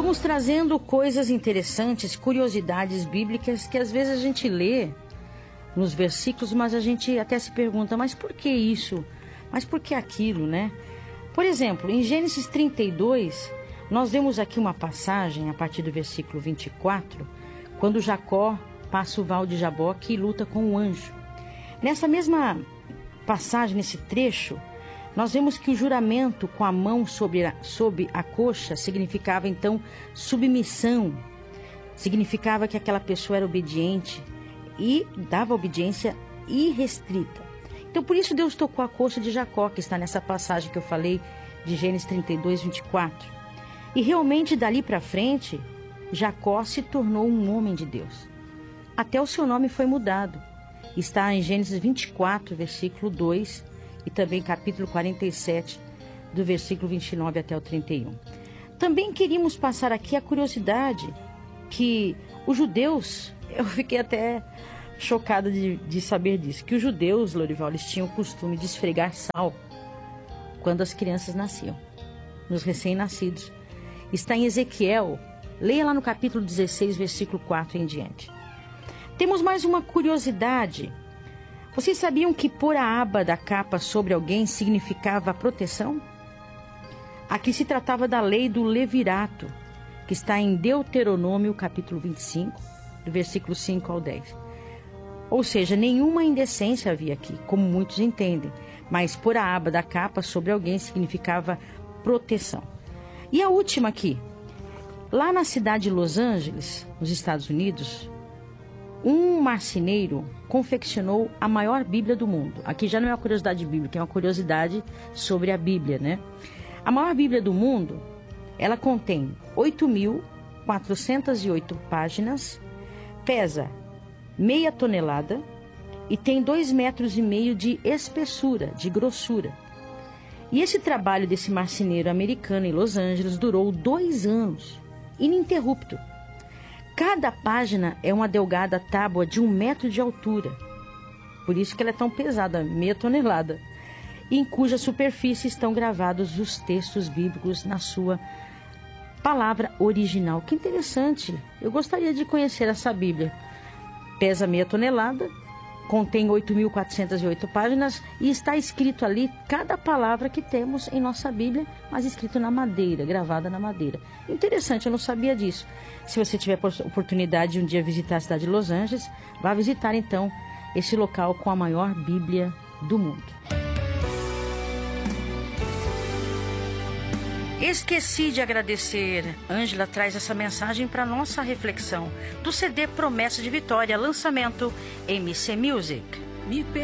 Estamos trazendo coisas interessantes, curiosidades bíblicas que às vezes a gente lê nos versículos, mas a gente até se pergunta, mas por que isso? Mas por que aquilo, né? Por exemplo, em Gênesis 32, nós vemos aqui uma passagem, a partir do versículo 24, quando Jacó passa o val de Jaboque e luta com o anjo. Nessa mesma passagem, nesse trecho, nós vemos que o juramento com a mão sob a coxa significava, então, submissão. Significava que aquela pessoa era obediente e dava obediência irrestrita. Então, por isso Deus tocou a coxa de Jacó, que está nessa passagem que eu falei, de Gênesis 32, 24. E realmente, dali para frente, Jacó se tornou um homem de Deus. Até o seu nome foi mudado. Está em Gênesis 24, versículo 2, e também capítulo 47, do versículo 29 até o 31. Também queríamos passar aqui a curiosidade que os judeus, eu fiquei até chocada de saber disso, que os judeus, Lorival, eles tinham o costume de esfregar sal quando as crianças nasciam, nos recém-nascidos. Está em Ezequiel, leia lá no capítulo 16, versículo 4 em diante. Temos mais uma curiosidade. Vocês sabiam que pôr a aba da capa sobre alguém significava proteção? Aqui se tratava da lei do levirato, que está em Deuteronômio, capítulo 25, do versículo 5 ao 10. Ou seja, nenhuma indecência havia aqui, como muitos entendem, mas pôr a aba da capa sobre alguém significava proteção. E a última aqui, lá na cidade de Los Angeles, nos Estados Unidos, um marceneiro confeccionou a maior Bíblia do mundo. Aqui já não é uma curiosidade bíblica, é uma curiosidade sobre a Bíblia, né? A maior Bíblia do mundo, ela contém 8.408 páginas, pesa meia tonelada e tem 2,5 metros de espessura, de grossura. E esse trabalho desse marceneiro americano em Los Angeles durou 2 anos, ininterrupto. Cada página é uma delgada tábua de 1 metro de altura. Por isso que ela é tão pesada, meia tonelada. Em cuja superfície estão gravados os textos bíblicos na sua palavra original. Que interessante! Eu gostaria de conhecer essa Bíblia. Pesa meia tonelada, contém 8.408 páginas e está escrito ali cada palavra que temos em nossa Bíblia, mas escrito na madeira, gravada na madeira. Interessante, eu não sabia disso. Se você tiver oportunidade de um dia visitar a cidade de Los Angeles, vá visitar então esse local com a maior Bíblia do mundo. Esqueci de agradecer. Ângela traz essa mensagem para nossa reflexão do CD Promessa de Vitória, lançamento MC Music.